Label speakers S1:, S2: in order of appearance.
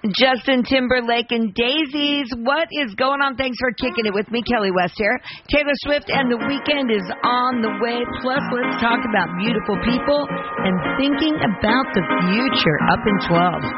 S1: Justin Timberlake and Daisies. What is going on? Thanks for kicking it with me, Kelly West here. Taylor Swift and The Weeknd is on the way. Plus, let's talk about beautiful people and thinking about the future. Up in 12.